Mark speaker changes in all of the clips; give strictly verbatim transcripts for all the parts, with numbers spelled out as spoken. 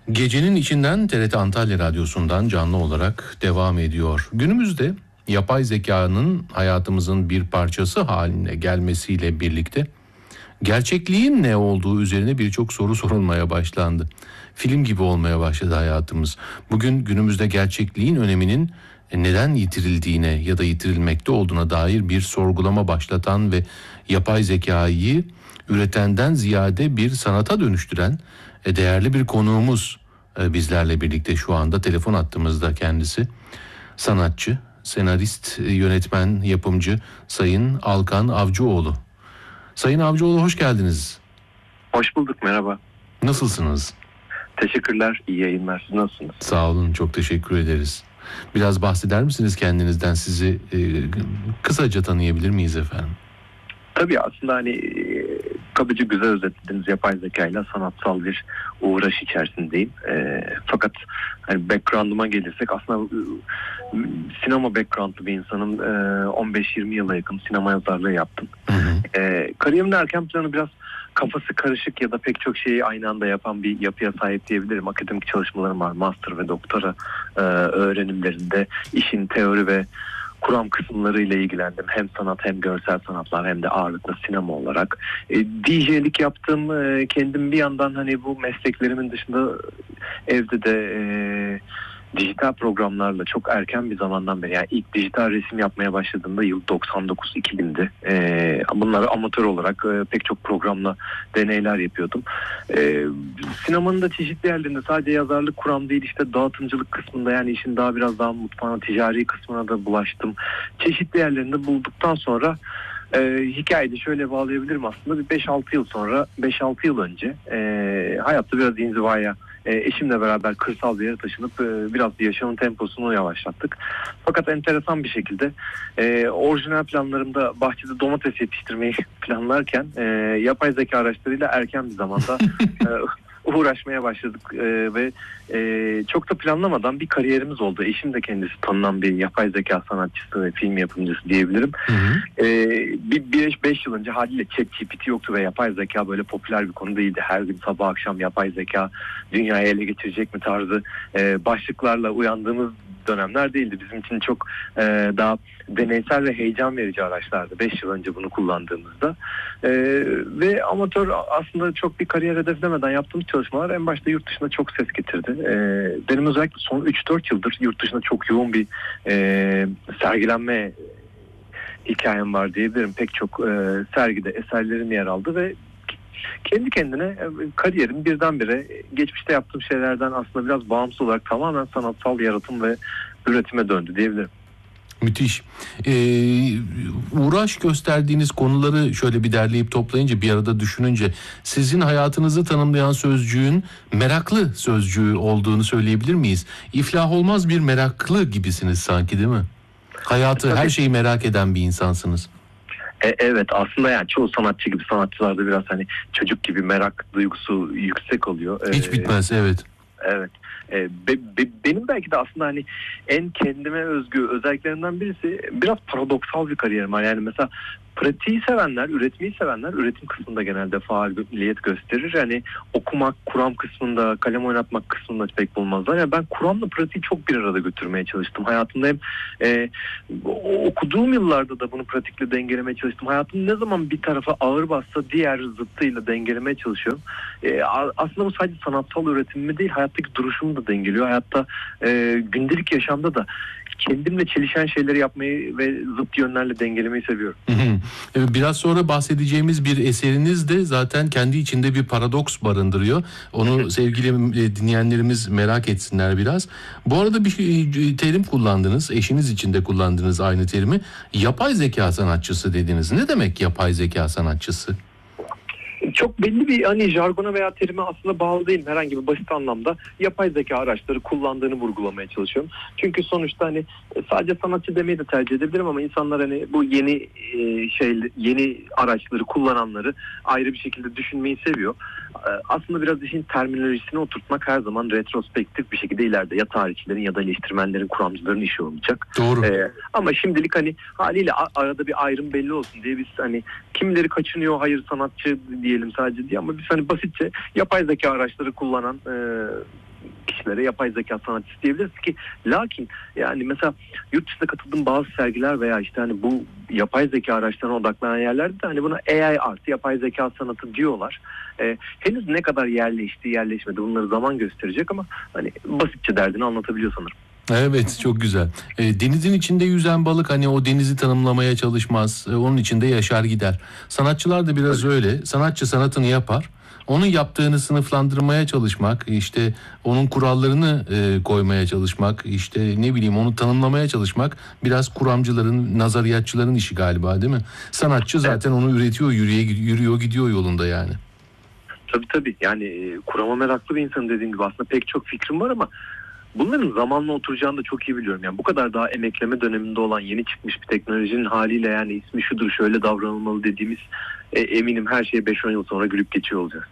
Speaker 1: Gecenin içinden T R T Antalya Radyosu'ndan canlı olarak devam ediyor. Günümüzde yapay zekanın hayatımızın bir parçası haline gelmesiyle birlikte gerçekliğin ne olduğu üzerine birçok soru sorulmaya başlandı. Film gibi olmaya başladı hayatımız. Bugün günümüzde gerçekliğin öneminin neden yitirildiğine ya da yitirilmekte olduğuna dair bir sorgulama başlatan ve yapay zekayı üretenden ziyade bir sanata dönüştüren değerli bir konuğumuz bizlerle birlikte şu anda telefon hattımızda kendisi. Sanatçı, senarist, yönetmen, yapımcı Sayın Alkan Avcıoğlu. Sayın Avcıoğlu, hoş geldiniz.
Speaker 2: Hoş bulduk, merhaba.
Speaker 1: Nasılsınız?
Speaker 2: Teşekkürler, iyi yayınlar. Siz nasılsınız?
Speaker 1: Sağ olun, çok teşekkür ederiz. Biraz bahseder misiniz kendinizden? Sizi e, kısaca tanıyabilir miyiz efendim?
Speaker 2: Tabii aslında hani e, kabaca güzel özetlediniz, yapay zekayla sanatsal bir uğraş içerisindeyim. E, fakat hani background'uma gelirsek aslında e, sinema background'lı bir insanım. E, on beş yirmi yıla yakın sinema yazarlığı yaptım. Hı hı. E, kariyerimin erken planı biraz kafası karışık ya da pek çok şeyi aynı anda yapan bir yapıya sahip diyebilirim. Akademik çalışmalarım var. Master ve doktora e, öğrenimlerinde işin teori ve kuram kısımlarıyla ilgilendim. Hem sanat hem görsel sanatlar hem de ağırlıklı sinema olarak. E, D J'lik yaptım. E, kendim bir yandan hani bu mesleklerimin dışında evde de e, dijital programlarla çok erken bir zamandan beri, yani ilk dijital resim yapmaya başladığımda yıl doksan dokuz iki bindi. Ee, bunları amatör olarak e, pek çok programla deneyler yapıyordum. Ee, sinemanın da çeşitli yerlerinde sadece yazarlık, kuram değil, işte dağıtımcılık kısmında, yani işin daha biraz daha mutfağına, ticari kısmına da bulaştım. Çeşitli yerlerinde bulduktan sonra e, hikayeyi de şöyle bağlayabilirim aslında. Bir beş altı yıl sonra, beş altı yıl önce e, hayatta biraz inzivaya, E, eşimle beraber kırsal bir yere taşınıp e, biraz yaşamın temposunu yavaşlattık. Fakat enteresan bir şekilde e, orijinal planlarımda bahçede domates yetiştirmeyi planlarken e, yapay zeka araçlarıyla erken bir zamanda e, uğraşmaya başladık e, ve e, çok da planlamadan bir kariyerimiz oldu. Eşim de kendisi tanınan bir yapay zeka sanatçısı ve film yapımcısı diyebilirim. Hı hı. E, bir beş yıl önce haliyle ChatGPT yoktu ve yapay zeka böyle popüler bir konu değildi. Her gün sabah akşam yapay zeka dünyayı ele geçirecek mi tarzı e, başlıklarla uyandığımız dönemler değildi. Bizim için çok e, daha deneysel ve heyecan verici araçlardı beş yıl önce bunu kullandığımızda. E, ve amatör aslında çok bir kariyer hedeflemeden yaptığımız çalışmalar en başta yurt dışında çok ses getirdi. E, benim özellikle son üç dört yıldır yurt dışında çok yoğun bir e, sergilenme hikayem var diyebilirim. Pek çok e, sergide eserlerim yer aldı ve kendi kendine kariyerim birdenbire geçmişte yaptığım şeylerden aslında biraz bağımsız olarak tamamen sanatsal yaratım ve üretime döndü diyebilirim.
Speaker 1: Müthiş. Ee, uğraş gösterdiğiniz konuları şöyle bir derleyip toplayınca, bir arada düşününce, sizin hayatınızı tanımlayan sözcüğün meraklı sözcüğü olduğunu söyleyebilir miyiz? İflah olmaz bir meraklı gibisiniz sanki, değil mi? Hayatı, Tabii. her şeyi merak eden bir insansınız.
Speaker 2: E, evet, aslında yani çoğu sanatçı gibi, sanatçılarda biraz hani çocuk gibi merak duygusu yüksek oluyor.
Speaker 1: Hiç bitmez, evet.
Speaker 2: Evet. E, be, be, benim belki de aslında hani en kendime özgü özelliklerinden birisi, biraz paradoksal bir kariyerim var. Yani mesela pratiği sevenler, üretmeyi sevenler üretim kısmında genelde faaliyet gösterir. Yani okumak, kuram kısmında, kalem oynatmak kısmında pek bulmazlar. Yani ben kuramla pratiği çok bir arada götürmeye çalıştım. Hayatımda hem e, okuduğum yıllarda da bunu pratikle dengelemeye çalıştım. Hayatım ne zaman bir tarafa ağır bassa diğer zıttıyla dengelemeye çalışıyorum. E, aslında bu sadece sanatsal üretimimi değil, hayattaki duruşumu da dengeliyor. Hayatta e, gündelik yaşamda da kendimle çelişen şeyleri yapmayı ve zıt yönlerle dengelemeyi seviyorum.
Speaker 1: Biraz sonra bahsedeceğimiz bir eseriniz de zaten kendi içinde bir paradoks barındırıyor. Onu sevgili dinleyenlerimiz merak etsinler biraz. Bu arada bir terim kullandınız. Eşiniz için de kullandınız aynı terimi. Yapay zeka sanatçısı dediniz. Ne demek yapay zeka sanatçısı?
Speaker 2: Çok belli bir hani jargona veya terime aslında bağlı değilim. Herhangi bir basit anlamda yapay zeka araçları kullandığını vurgulamaya çalışıyorum. Çünkü sonuçta hani sadece sanatçı demeyi de tercih edebilirim ama insanlar hani bu yeni şey yeni araçları kullananları ayrı bir şekilde düşünmeyi seviyor. Aslında biraz işin terminolojisini oturtmak her zaman retrospektif bir şekilde ileride ya tarihçilerin ya da eleştirmenlerin, kuramcıların işi olacak.
Speaker 1: Doğru.
Speaker 2: Ee, ama şimdilik hani haliyle arada bir ayrım belli olsun diye biz hani kimileri kaçınıyor, hayır sanatçı diyelim sadece diye, ama biz hani basitçe yapay zeka araçları kullanan e, kişilere yapay zeka sanatçısı diyebiliriz ki lakin yani mesela yurt dışında katıldığım bazı sergiler veya işte hani bu yapay zeka araçlarına odaklanan yerlerde de hani buna A I artı yapay zeka sanatı diyorlar. Ee, henüz ne kadar yerleşti yerleşmedi bunları zaman gösterecek ama hani basitçe derdini anlatabiliyor sanırım.
Speaker 1: Evet, çok güzel. E, denizin içinde yüzen balık hani o denizi tanımlamaya çalışmaz. E, onun içinde yaşar gider. Sanatçılar da biraz öyle. Sanatçı sanatını yapar. Onun yaptığını sınıflandırmaya çalışmak, işte onun kurallarını e, koymaya çalışmak, işte ne bileyim onu tanımlamaya çalışmak biraz kuramcıların, nazariyatçıların işi galiba, değil mi? Sanatçı zaten onu üretiyor, yürüye, yürüyor, gidiyor yolunda yani.
Speaker 2: Tabii tabii yani e, kurama meraklı bir insan dediğim gibi aslında pek çok fikrim var ama bunların zamanla oturacağını da çok iyi biliyorum. Yani bu kadar daha emekleme döneminde olan yeni çıkmış bir teknolojinin haliyle yani ismi şudur şöyle davranılmalı dediğimiz e, eminim her şeye beş on yıl sonra gülüp geçiyor olacağız.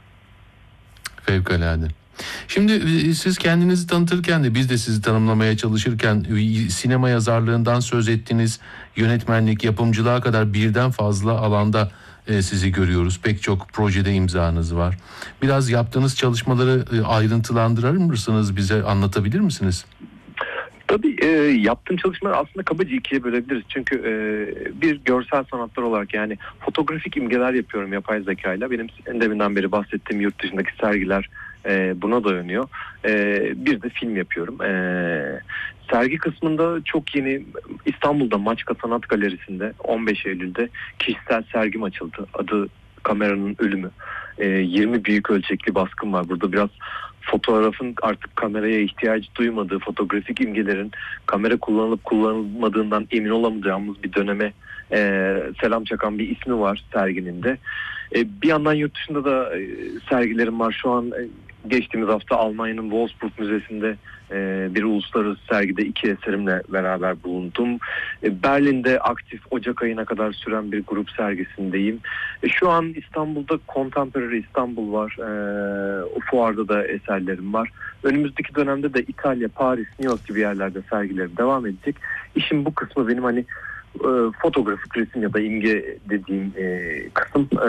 Speaker 1: Fevkalade. Şimdi e, siz kendinizi tanıtırken de biz de sizi tanımlamaya çalışırken e, sinema yazarlığından söz ettiniz, yönetmenlik, yapımcılığa kadar birden fazla alanda e, sizi görüyoruz. Pek çok projede imzanız var. Biraz yaptığınız çalışmaları e, ayrıntılandırır mısınız, bize anlatabilir misiniz?
Speaker 2: Tabii e, yaptığım çalışmaları aslında kabaca ikiye bölebiliriz. Çünkü e, bir görsel sanatlar olarak yani fotoğrafik imgeler yapıyorum yapay zekayla. Benim deminden beri bahsettiğim yurt dışındaki sergiler e, buna dayanıyor. E, bir de film yapıyorum. E, sergi kısmında çok yeni İstanbul'da Maçka Sanat Galerisi'nde on beş Eylül'de kişisel sergim açıldı. Adı Kameranın Ölümü. E, yirmi büyük ölçekli baskım var. Burada biraz fotoğrafın artık kameraya ihtiyaç duymadığı, fotoğrafik imgelerin kamera kullanılıp kullanılmadığından emin olamayacağımız bir döneme e, selam çakan bir ismi var serginin de. E, bir yandan yurt dışında da e, sergilerim var. Şu an e, geçtiğimiz hafta Almanya'nın Wolfsburg Müzesi'nde e, bir uluslararası sergide iki eserimle beraber bulundum. E, Berlin'de aktif Ocak ayına kadar süren bir grup sergisindeyim. E, şu an İstanbul'da Contemporary İstanbul var. E, o fuarda da eserlerim var. Önümüzdeki dönemde de İtalya, Paris, New York gibi yerlerde sergilerim devam edecek. İşin bu kısmı benim hani e, fotoğrafik resim ya da imge dediğim e, kısım. E,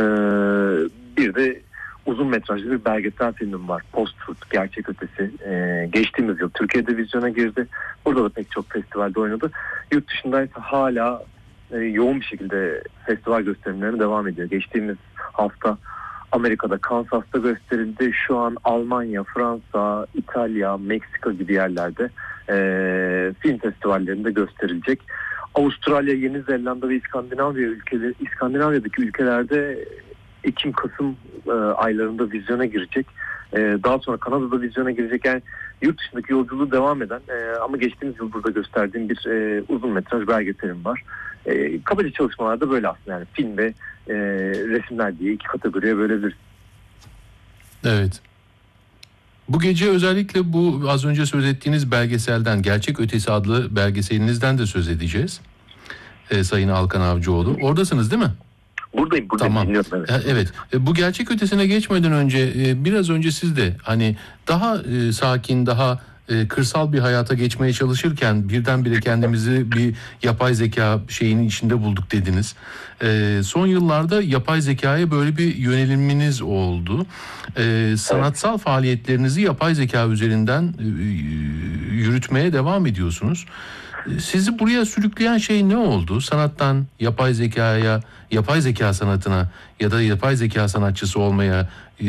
Speaker 2: bir de uzun metrajlı bir belgesel filmim var. Post-Truth, Gerçek Ötesi. Ee, geçtiğimiz yıl Türkiye'de vizyona girdi. Burada da pek çok festivalde oynadı. Yurt dışındaysa hala e, yoğun bir şekilde festival gösterimlerine devam ediyor. Geçtiğimiz hafta Amerika'da, Kansas'ta gösterildi. Şu an Almanya, Fransa, İtalya, Meksika gibi yerlerde e, film festivallerinde gösterilecek. Avustralya, Yeni Zelanda ve İskandinavya ülkeleri, İskandinavya'daki ülkelerde Ekim-Kasım e, aylarında vizyona girecek. E, daha sonra Kanada'da vizyona girecek. Yani yurt dışındaki yolculuğu devam eden e, ama geçtiğimiz yıl burada gösterdiğim bir e, uzun metraj belgeselim var. E, kabaca çalışmalarda böyle aslında yani film ve e, resimler diye iki kategoriye bölebiliriz.
Speaker 1: Evet. Bu gece özellikle bu az önce söz ettiğiniz belgeselden, Gerçek Ötesi adlı belgeselinizden de söz edeceğiz. E, Sayın Alkan Avcıoğlu. Oradasınız değil mi?
Speaker 2: Buradayım, buradayım.
Speaker 1: Tamam.
Speaker 2: Dinliyorum, evet.
Speaker 1: Evet. Bu gerçek ötesine geçmeden önce biraz önce siz de hani daha sakin, daha kırsal bir hayata geçmeye çalışırken birdenbire kendimizi bir yapay zeka şeyinin içinde bulduk dediniz. Son yıllarda yapay zekaya böyle bir yöneliminiz oldu. Sanatsal evet. faaliyetlerinizi yapay zeka üzerinden yürütmeye devam ediyorsunuz. Sizi buraya sürükleyen şey ne oldu? Sanattan yapay zekaya, yapay zeka sanatına ya da yapay zeka sanatçısı olmaya